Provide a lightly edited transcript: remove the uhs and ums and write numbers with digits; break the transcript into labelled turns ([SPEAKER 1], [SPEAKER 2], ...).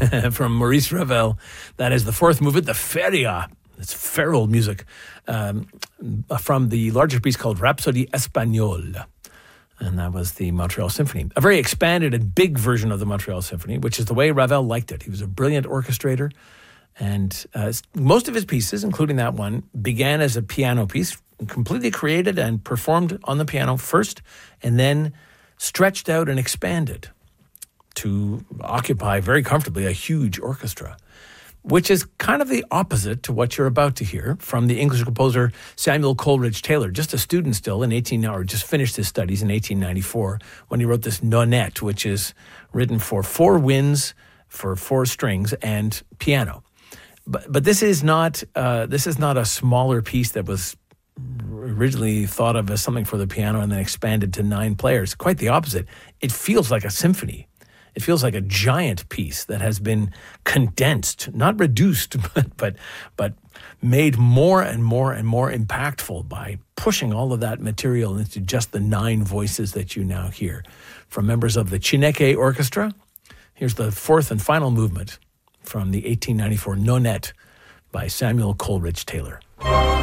[SPEAKER 1] from Maurice Ravel. That is the fourth movement, the Feria. It's feral music from the larger piece called Rhapsodie Espagnole. And that was the Montreal Symphony. A very expanded and big version of the Montreal Symphony, which is the way Ravel liked it. He was a brilliant orchestrator. And most of his pieces, including that one, began as a piano piece, completely created and performed on the piano first, and then stretched out and expanded to occupy very comfortably a huge orchestra, which is kind of the opposite to what you're about to hear from the English composer Samuel Coleridge Taylor, just a student still just finished his studies in 1894 when he wrote this Nonette, which is written for four winds, for four strings, and piano. But this is not a smaller piece that was originally thought of as something for the piano and then expanded to 9 players. Quite the opposite. It feels like a symphony. It feels like a giant piece that has been condensed, not reduced, but made more and more and more impactful by pushing all of that material into just the 9 voices that you now hear. From members of the Chineke Orchestra, here's the fourth and final movement from the 1894 Nonette by Samuel Coleridge Taylor.